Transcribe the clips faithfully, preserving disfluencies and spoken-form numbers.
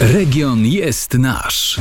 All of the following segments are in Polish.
Region jest nasz.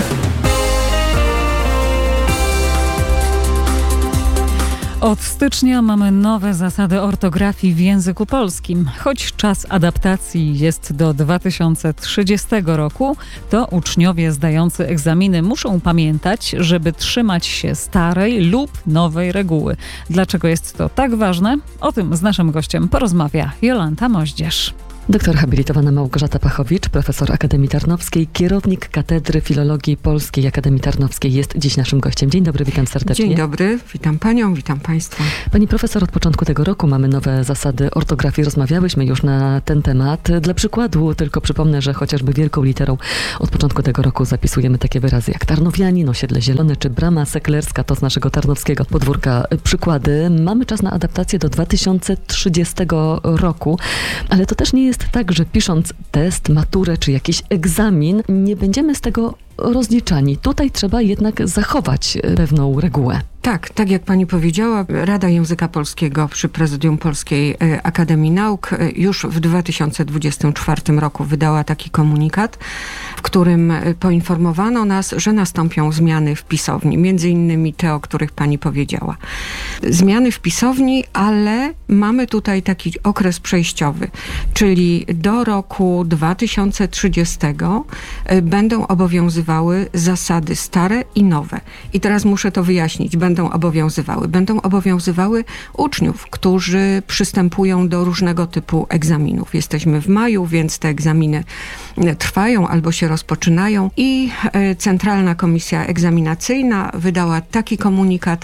Od stycznia mamy nowe zasady ortografii w języku polskim. Choć czas adaptacji jest do dwa tysiące trzydziestego roku, to uczniowie zdający egzaminy muszą pamiętać, żeby trzymać się starej lub nowej reguły. Dlaczego jest to tak ważne? O tym z naszym gościem porozmawia Jolanta Moździerz. Doktor habilitowana Małgorzata Pachowicz, profesor Akademii Tarnowskiej, kierownik Katedry Filologii Polskiej Akademii Tarnowskiej jest dziś naszym gościem. Dzień dobry, witam serdecznie. Dzień dobry, witam panią, witam państwa. Pani profesor, od początku tego roku mamy nowe zasady ortografii. Rozmawiałyśmy już na ten temat. Dla przykładu tylko przypomnę, że chociażby wielką literą od początku tego roku zapisujemy takie wyrazy jak Tarnowianin, Osiedle Zielone czy Brama Seklerska, to z naszego tarnowskiego podwórka przykłady. Mamy czas na adaptację do dwa tysiące trzydziestego roku, ale to też nie jest tak, że pisząc test, maturę czy jakiś egzamin, nie będziemy z tego rozliczani. Tutaj trzeba jednak zachować pewną regułę. Tak, tak jak pani powiedziała, Rada Języka Polskiego przy Prezydium Polskiej Akademii Nauk już w dwa tysiące dwudziestym czwartym roku wydała taki komunikat, w którym poinformowano nas, że nastąpią zmiany w pisowni, między innymi te, o których pani powiedziała. Zmiany w pisowni, ale mamy tutaj taki okres przejściowy, czyli do roku dwa tysiące trzydziestego będą obowiązywały zasady stare i nowe. I teraz muszę to wyjaśnić. Będą obowiązywały. Będą obowiązywały uczniów, którzy przystępują do różnego typu egzaminów. Jesteśmy w maju, więc te egzaminy trwają albo się rozpoczynają i Centralna Komisja Egzaminacyjna wydała taki komunikat,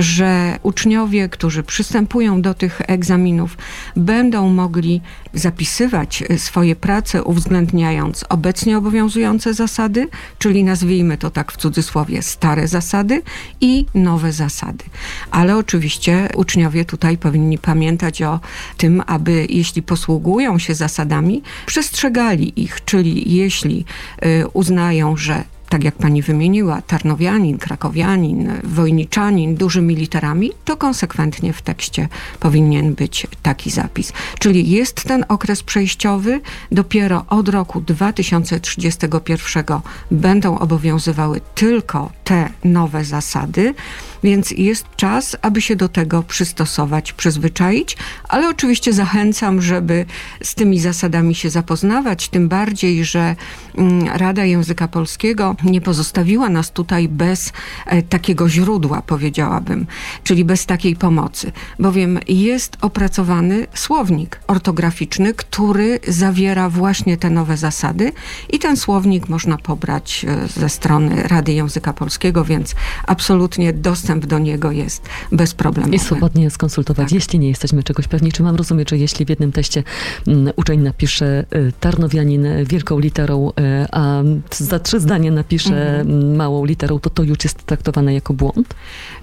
że uczniowie, którzy przystępują do tych egzaminów, będą mogli zapisywać swoje prace, uwzględniając obecnie obowiązujące zasady, czyli nazwijmy to tak w cudzysłowie stare zasady i nowe zasady. Ale oczywiście uczniowie tutaj powinni pamiętać o tym, aby jeśli posługują się zasadami, przestrzegali ich, czyli jeśli y, uznają, że tak jak pani wymieniła, Tarnowianin, Krakowianin, Wojniczanin dużymi literami, to konsekwentnie w tekście powinien być taki zapis. Czyli jest ten okres przejściowy, dopiero od roku dwa tysiące trzydziestego pierwszego będą obowiązywały tylko te nowe zasady, więc jest czas, aby się do tego przystosować, przyzwyczaić, ale oczywiście zachęcam, żeby z tymi zasadami się zapoznawać, tym bardziej, że Rada Języka Polskiego nie pozostawiła nas tutaj bez e, takiego źródła, powiedziałabym, czyli bez takiej pomocy, bowiem jest opracowany słownik ortograficzny, który zawiera właśnie te nowe zasady i ten słownik można pobrać e, ze strony Rady Języka Polskiego, więc absolutnie dostęp do niego jest bezproblemowy. I swobodnie skonsultować, tak. Jeśli nie jesteśmy czegoś pewni. Czy mam rozumieć, że jeśli w jednym teście m, uczeń napisze y, Tarnowianin wielką literą, y, a za trzy zdania napisze mhm. małą literą, to to już jest traktowane jako błąd?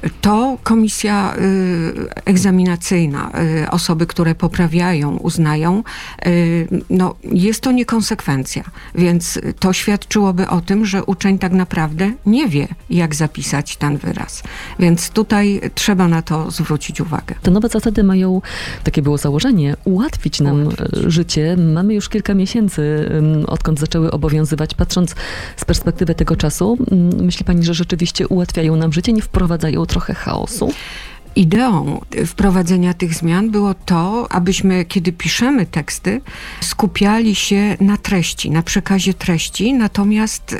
To komisja y, egzaminacyjna, y, osoby, które poprawiają, uznają, y, no jest to niekonsekwencja, więc to świadczyłoby o tym, że uczeń tak naprawdę nie wie, jak zapisać ten wyraz. Więc tutaj trzeba na to zwrócić uwagę. Te nowe zasady mają, takie było założenie, ułatwić nam ułatwić. życie. Mamy już kilka miesięcy, odkąd zaczęły obowiązywać. Patrząc z perspektywy tego czasu, myśli pani, że rzeczywiście ułatwiają nam życie, nie wprowadzają trochę chaosu? Ideą wprowadzenia tych zmian było to, abyśmy, kiedy piszemy teksty, skupiali się na treści, na przekazie treści, natomiast y,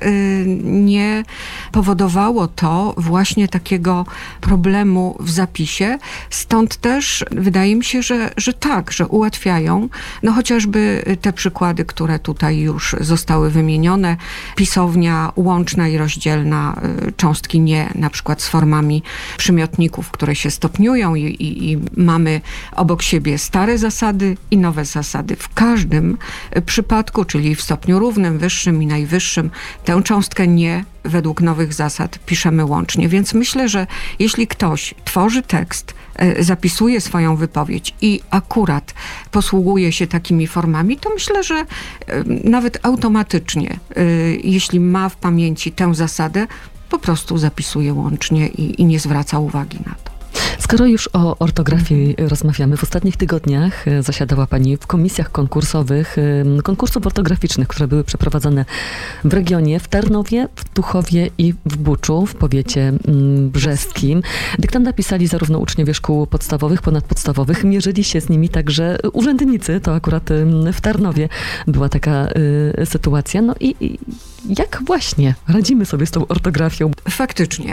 nie powodowało to właśnie takiego problemu w zapisie. Stąd też wydaje mi się, że, że tak, że ułatwiają. No chociażby te przykłady, które tutaj już zostały wymienione. Pisownia łączna i rozdzielna, y, cząstki nie, na przykład z formami przymiotników, które się stopniują i, i, i mamy obok siebie stare zasady i nowe zasady. W każdym przypadku, czyli w stopniu równym, wyższym i najwyższym, tę cząstkę nie według nowych zasad piszemy łącznie. Więc myślę, że jeśli ktoś tworzy tekst, zapisuje swoją wypowiedź i akurat posługuje się takimi formami, to myślę, że nawet automatycznie, jeśli ma w pamięci tę zasadę, po prostu zapisuje łącznie i, i nie zwraca uwagi na to. Skoro już o ortografii rozmawiamy, w ostatnich tygodniach zasiadała Pani w komisjach konkursowych, konkursów ortograficznych, które były przeprowadzane w regionie, w Tarnowie, w Tuchowie i w Buczu, w powiecie brzeskim. Dyktanda pisali zarówno uczniowie szkół podstawowych, ponadpodstawowych, mierzyli się z nimi także urzędnicy, to akurat w Tarnowie była taka y, sytuacja. No i, i jak właśnie radzimy sobie z tą ortografią? Faktycznie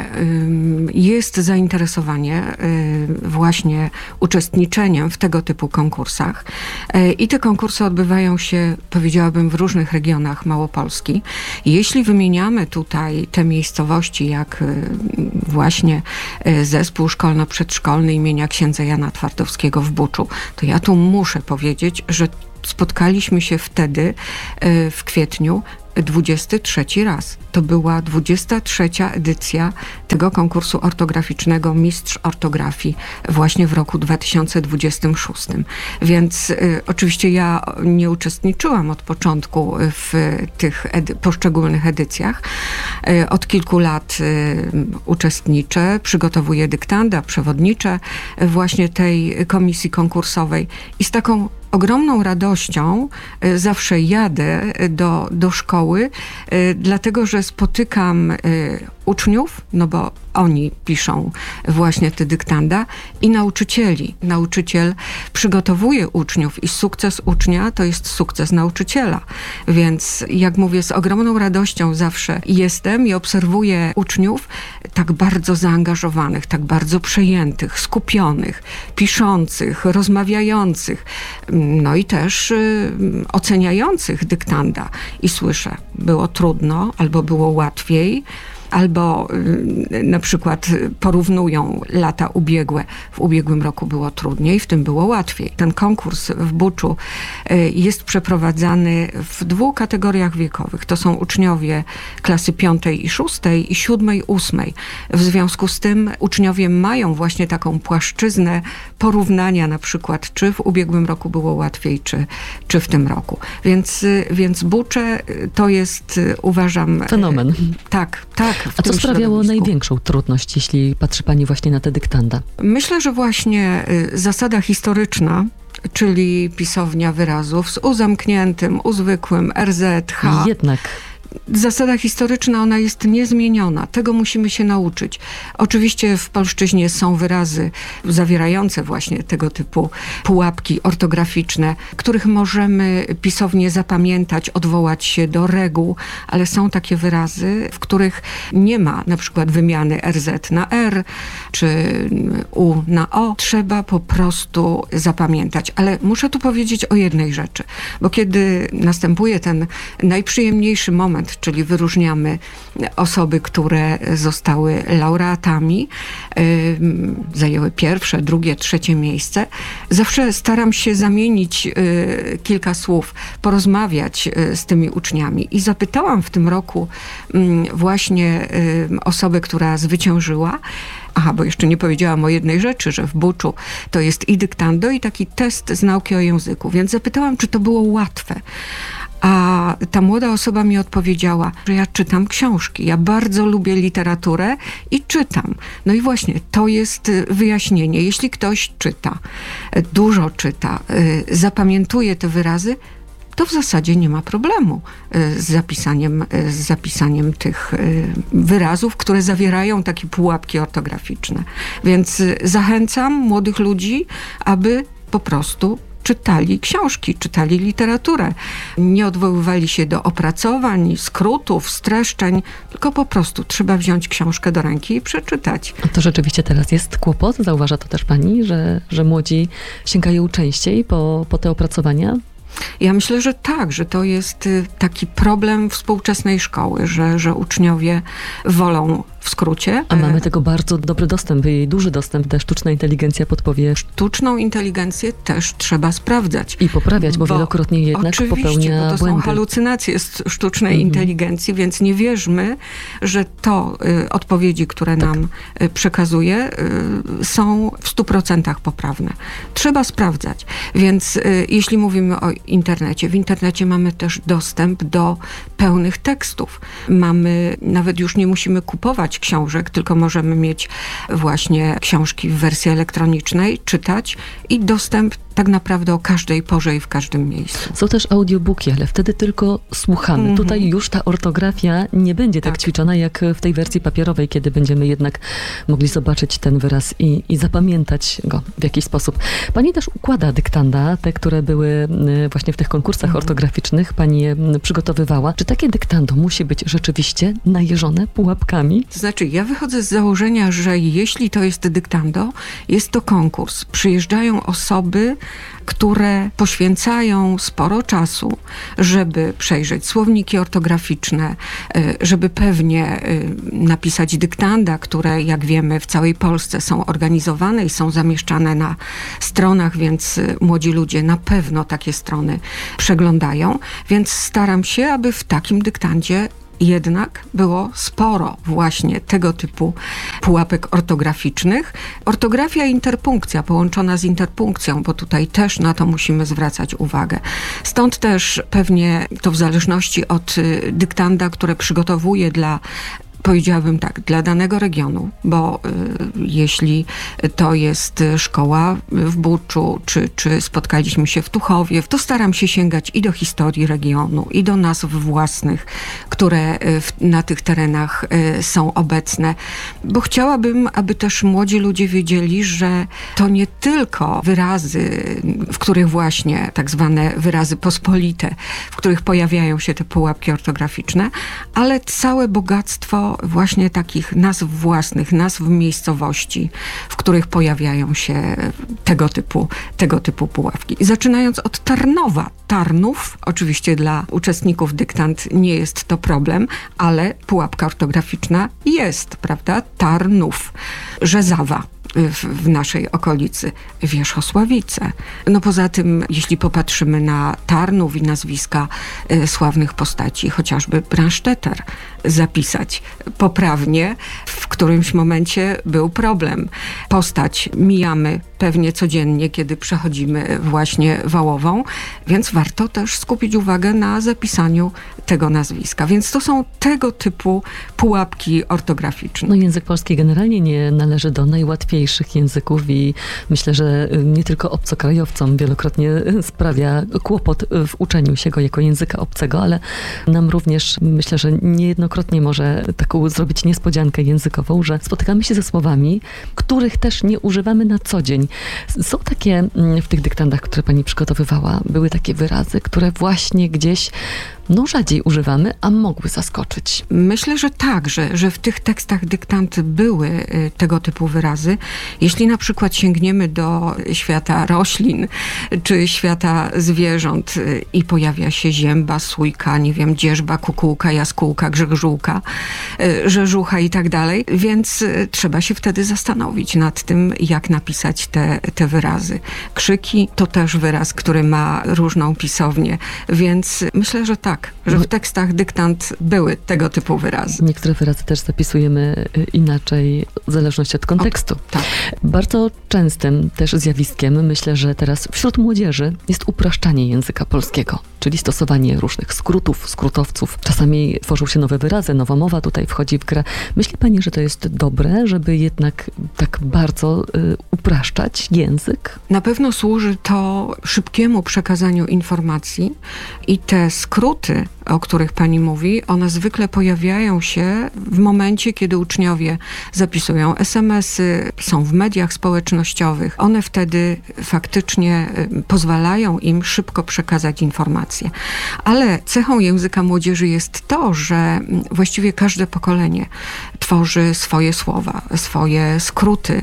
jest zainteresowanie właśnie uczestniczeniem w tego typu konkursach i te konkursy odbywają się, powiedziałabym, w różnych regionach Małopolski. Jeśli wymieniamy tutaj te miejscowości, jak właśnie zespół szkolno-przedszkolny imienia księdza Jana Twardowskiego w Buczu, to ja tu muszę powiedzieć, że spotkaliśmy się wtedy w kwietniu dwudziesty trzeci raz. To była dwudziesta trzecia edycja tego konkursu ortograficznego Mistrz Ortografii właśnie w roku dwa tysiące dwudziestym szóstym. Więc y, oczywiście ja nie uczestniczyłam od początku w tych edy- poszczególnych edycjach. Y, od kilku lat y, uczestniczę, przygotowuję dyktanda, przewodniczę właśnie tej komisji konkursowej i z taką ogromną radością y, zawsze jadę do, do szkoły, y, dlatego że spotykam y, uczniów, no bo oni piszą właśnie te dyktanda, i nauczycieli. Nauczyciel przygotowuje uczniów i sukces ucznia to jest sukces nauczyciela. Więc jak mówię, z ogromną radością zawsze jestem i obserwuję uczniów tak bardzo zaangażowanych, tak bardzo przejętych, skupionych, piszących, rozmawiających, no i też y, oceniających dyktanda. I słyszę, było trudno albo było łatwiej, albo y, na przykład porównują lata ubiegłe. W ubiegłym roku było trudniej, w tym było łatwiej. Ten konkurs w Buczu y, jest przeprowadzany w dwóch kategoriach wiekowych. To są uczniowie klasy piątej i szóstej i siódmej, ósmej. W związku z tym uczniowie mają właśnie taką płaszczyznę porównania, na przykład czy w ubiegłym roku było łatwiej, czy, czy w tym roku. Więc, y, więc Bucze to jest, y, uważam... Fenomen. Y, tak, tak. A co sprawiało największą trudność, jeśli patrzy Pani właśnie na te dyktanda? Myślę, że właśnie y, zasada historyczna, czyli pisownia wyrazów z u zamkniętym, u zwykłym, er zet, ha. Jednak... Zasada historyczna, ona jest niezmieniona. Tego musimy się nauczyć. Oczywiście w polszczyźnie są wyrazy zawierające właśnie tego typu pułapki ortograficzne, których możemy pisownie zapamiętać, odwołać się do reguł, ale są takie wyrazy, w których nie ma na przykład wymiany er zet na R, czy U na O. Trzeba po prostu zapamiętać. Ale muszę tu powiedzieć o jednej rzeczy, bo kiedy następuje ten najprzyjemniejszy moment, czyli wyróżniamy osoby, które zostały laureatami, yy, zajęły pierwsze, drugie, trzecie miejsce. Zawsze staram się zamienić yy, kilka słów, porozmawiać yy, z tymi uczniami. I zapytałam w tym roku yy, właśnie yy, osobę, która zwyciężyła. Aha, bo jeszcze nie powiedziałam o jednej rzeczy, że w Buczu to jest i dyktando, i taki test z nauki o języku. Więc zapytałam, czy to było łatwe. A ta młoda osoba mi odpowiedziała, że ja czytam książki. Ja bardzo lubię literaturę i czytam. No i właśnie to jest wyjaśnienie. Jeśli ktoś czyta, dużo czyta, zapamiętuje te wyrazy, to w zasadzie nie ma problemu z zapisaniem, z zapisaniem tych wyrazów, które zawierają takie pułapki ortograficzne. Więc zachęcam młodych ludzi, aby po prostu czytali książki, czytali literaturę. Nie odwoływali się do opracowań, skrótów, streszczeń, tylko po prostu trzeba wziąć książkę do ręki i przeczytać. A to rzeczywiście teraz jest kłopot? Zauważa to też Pani, że, że młodzi sięgają częściej po, po te opracowania? Ja myślę, że tak, że to jest taki problem współczesnej szkoły, że, że uczniowie wolą w skrócie. A mamy tego bardzo dobry dostęp i duży dostęp, ta sztuczna inteligencja podpowie. Sztuczną inteligencję też trzeba sprawdzać. I poprawiać, bo, bo wielokrotnie jednak popełnia bo to błędy. są halucynacje z sztucznej mhm. inteligencji, więc nie wierzmy, że to y, odpowiedzi, które tak. nam y, przekazuje, y, są w stu procentach poprawne. Trzeba sprawdzać. Więc y, jeśli mówimy o internecie, w internecie mamy też dostęp do pełnych tekstów. Mamy, nawet już nie musimy kupować kupować książek, tylko możemy mieć właśnie książki w wersji elektronicznej, czytać i dostęp tak naprawdę o każdej porze i w każdym miejscu. Są też audiobooki, ale wtedy tylko słuchamy. Mm-hmm. Tutaj już ta ortografia nie będzie tak, tak ćwiczona jak w tej wersji papierowej, kiedy będziemy jednak mogli zobaczyć ten wyraz i, i zapamiętać go w jakiś sposób. Pani też układa dyktanda, te, które były właśnie w tych konkursach mm-hmm. ortograficznych, pani je przygotowywała. Czy takie dyktando musi być rzeczywiście najeżone pułapkami? To znaczy, ja wychodzę z założenia, że jeśli to jest dyktando, jest to konkurs. Przyjeżdżają osoby, które poświęcają sporo czasu, żeby przejrzeć słowniki ortograficzne, żeby pewnie napisać dyktanda, które, jak wiemy, w całej Polsce są organizowane i są zamieszczane na stronach, więc młodzi ludzie na pewno takie strony przeglądają, więc staram się, aby w takim dyktandzie jednak było sporo właśnie tego typu pułapek ortograficznych. Ortografia i interpunkcja połączona z interpunkcją, bo tutaj też na to musimy zwracać uwagę. Stąd też pewnie to w zależności od dyktanda, które przygotowuję dla powiedziałabym tak, dla danego regionu, bo y, jeśli to jest szkoła w Buczu, czy, czy spotkaliśmy się w Tuchowie, to staram się sięgać i do historii regionu, i do nazw własnych, które w, na tych terenach y, są obecne, bo chciałabym, aby też młodzi ludzie wiedzieli, że to nie tylko wyrazy, w których właśnie tak zwane wyrazy pospolite, w których pojawiają się te pułapki ortograficzne, ale całe bogactwo właśnie takich nazw własnych, nazw miejscowości, w których pojawiają się tego typu, tego typu pułapki. I zaczynając od Tarnowa. Tarnów, oczywiście dla uczestników dyktand nie jest to problem, ale pułapka ortograficzna jest, prawda? Tarnów. Rzezawa. W, w naszej okolicy, Wierzchosławice. No poza tym, jeśli popatrzymy na Tarnów i nazwiska y, sławnych postaci, chociażby Branstetter zapisać poprawnie, w którymś momencie był problem. Postać mijamy pewnie codziennie, kiedy przechodzimy właśnie Wałową, więc warto też skupić uwagę na zapisaniu tego nazwiska. Więc to są tego typu pułapki ortograficzne. No język polski generalnie nie należy do najłatwiejszych języków i myślę, że nie tylko obcokrajowcom wielokrotnie sprawia kłopot w uczeniu się go jako języka obcego, ale nam również myślę, że niejednokrotnie może taką zrobić niespodziankę językową, że spotykamy się ze słowami, których też nie używamy na co dzień. Są takie w tych dyktandach, które pani przygotowywała, były takie wyrazy, które właśnie gdzieś no rzadziej używamy, a mogły zaskoczyć. Myślę, że tak, że, że w tych tekstach dyktant były y, tego typu wyrazy. Jeśli na przykład sięgniemy do świata roślin, czy świata zwierząt y, i pojawia się zięba, sójka, nie wiem, dzierżba, kukułka, jaskółka, grzegżółka, y, rzeżucha i tak dalej, więc y, trzeba się wtedy zastanowić nad tym, jak napisać te, te wyrazy. Krzyki to też wyraz, który ma różną pisownię, więc myślę, że tak, że w tekstach dyktant były tego typu wyrazy. Niektóre wyrazy też zapisujemy inaczej, w zależności od kontekstu. O, tak. Bardzo częstym też zjawiskiem, myślę, że teraz wśród młodzieży jest upraszczanie języka polskiego, czyli stosowanie różnych skrótów, skrótowców. Czasami tworzą się nowe wyrazy, nowa mowa tutaj wchodzi w grę. Myśli pani, że to jest dobre, żeby jednak tak bardzo y, upraszczać język? Na pewno służy to szybkiemu przekazaniu informacji i te skróty, o których pani mówi, one zwykle pojawiają się w momencie, kiedy uczniowie zapisują es em esy, są w mediach społecznościowych. One wtedy faktycznie pozwalają im szybko przekazać informacje. Ale cechą języka młodzieży jest to, że właściwie każde pokolenie tworzy swoje słowa, swoje skróty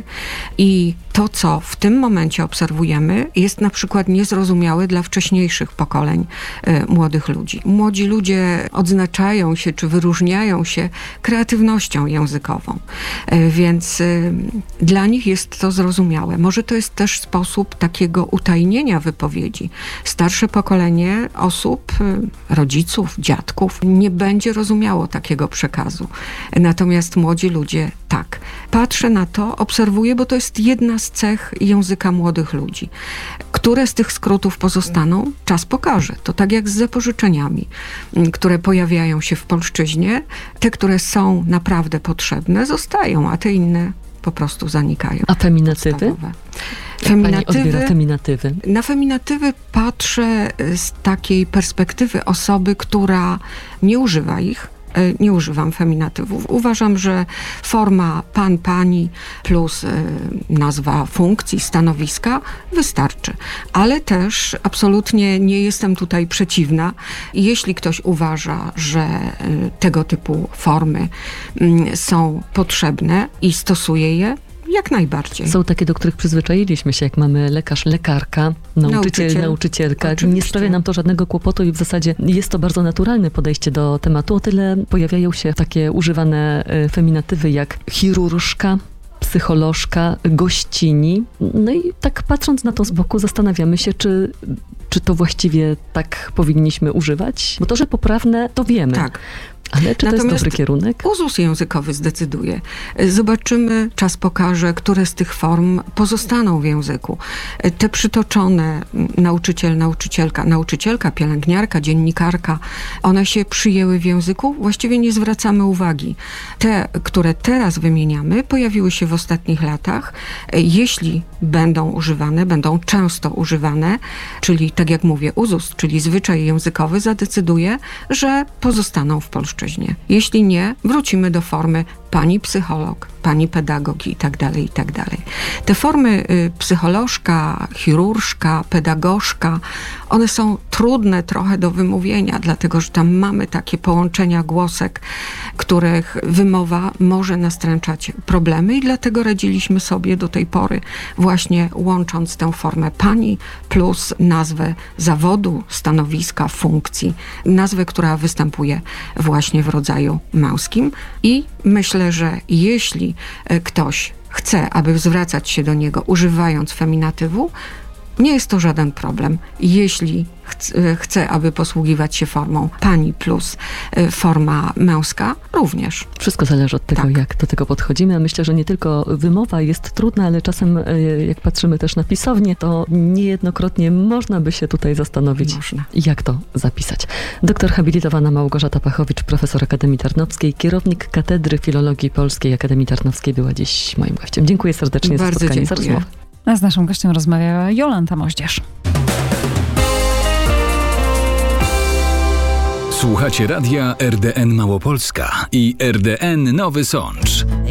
i to, co w tym momencie obserwujemy, jest na przykład niezrozumiałe dla wcześniejszych pokoleń y, młodych ludzi. Młodzi ludzie odznaczają się, czy wyróżniają się kreatywnością językową, y, więc y, dla nich jest to zrozumiałe. Może to jest też sposób takiego utajnienia wypowiedzi. Starsze pokolenie osób, y, rodziców, dziadków nie będzie rozumiało takiego przekazu. Natomiast młodzi ludzie tak. Patrzę na to, obserwuję, bo to jest jedna z cech języka młodych ludzi. Które z tych skrótów pozostaną? Czas pokaże. To tak jak z zapożyczeniami. które pojawiają się w polszczyźnie. Te, które są naprawdę potrzebne, zostają, a te inne po prostu zanikają. A feminatywy? Podstawowe. Feminatywy? Pani odbiera feminatywy? Na feminatywy patrzę z takiej perspektywy osoby, która nie używa ich. Nie używam feminatywów. Uważam, że forma pan, pani plus nazwa funkcji, stanowiska wystarczy. Ale też absolutnie nie jestem tutaj przeciwna. Jeśli ktoś uważa, że tego typu formy są potrzebne i stosuje je, jak najbardziej. Są takie, do których przyzwyczailiśmy się, jak mamy lekarz, lekarka, nauczyciel, Nauczyciel. nauczycielka. Oczywiście. Nie sprawia nam to żadnego kłopotu i w zasadzie jest to bardzo naturalne podejście do tematu. O tyle pojawiają się takie używane feminatywy jak chirurżka, psycholożka, gościni. No i tak patrząc na to z boku zastanawiamy się, czy, czy to właściwie tak powinniśmy używać. Bo to, że poprawne, to wiemy. Tak. Ale czy Natomiast to jest dobry kierunek? Uzus językowy zdecyduje. Zobaczymy, czas pokaże, które z tych form pozostaną w języku. Te przytoczone, nauczyciel, nauczycielka, nauczycielka, pielęgniarka, dziennikarka, one się przyjęły w języku, właściwie nie zwracamy uwagi. Te, które teraz wymieniamy, pojawiły się w ostatnich latach. Jeśli będą używane, będą często używane, czyli tak jak mówię, uzus, czyli zwyczaj językowy zadecyduje, że pozostaną w polszczyźnie. Jeśli nie, wrócimy do formy pani psycholog, pani pedagog i tak dalej, i tak dalej. Te formy y, psycholożka, chirurżka, pedagogzka, one są trudne trochę do wymówienia, dlatego że tam mamy takie połączenia głosek, których wymowa może nastręczać problemy i dlatego radziliśmy sobie do tej pory właśnie łącząc tę formę pani plus nazwę zawodu, stanowiska, funkcji, nazwę, która występuje właśnie w rodzaju męskim i myślę, że jeśli ktoś chce, aby zwracać się do niego używając feminatywu, nie jest to żaden problem. Jeśli chce, chce, aby posługiwać się formą pani plus forma męska, również. Wszystko zależy od tego, tak. jak do tego podchodzimy. Myślę, że nie tylko wymowa jest trudna, ale czasem jak patrzymy też na pisownię, to niejednokrotnie można by się tutaj zastanowić, można. jak to zapisać. Doktor habilitowana Małgorzata Pachowicz, profesor Akademii Tarnowskiej, kierownik Katedry Filologii Polskiej Akademii Tarnowskiej była dziś moim gościem. Dziękuję serdecznie Bardzo za spotkanie, dziękuję. za rozmowę. A z naszym gościem rozmawiała Jolanta Moździerz. Słuchacie radia R D N Małopolska i R D N Nowy Sącz.